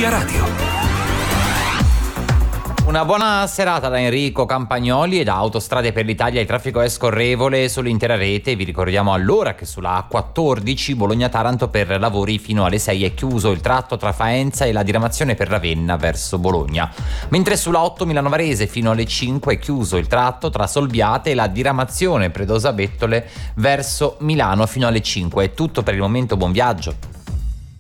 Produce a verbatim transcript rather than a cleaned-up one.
Via Radio. Una buona serata da Enrico Campagnoli e da Autostrade per l'Italia. Il traffico è scorrevole sull'intera rete. Vi ricordiamo allora che sulla A quattordici Bologna-Taranto per lavori fino alle sei è chiuso il tratto tra Faenza e la diramazione per Ravenna verso Bologna. Mentre sulla otto Milano-Varese fino alle cinque è chiuso il tratto tra Solbiate e la diramazione Predosa-Bettole verso Milano fino alle cinque. È tutto per il momento, buon viaggio.